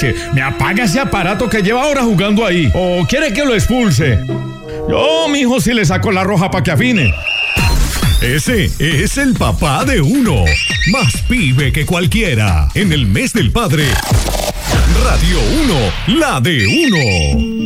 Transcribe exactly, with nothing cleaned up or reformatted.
eche. Me apaga ese aparato que lleva horas jugando ahí. ¿O quiere que lo expulse? Yo, mijo, sí le saco la roja para que afine. Ese es el papá de uno. Más pibe que cualquiera. En el mes del padre, Radio uno, la de uno.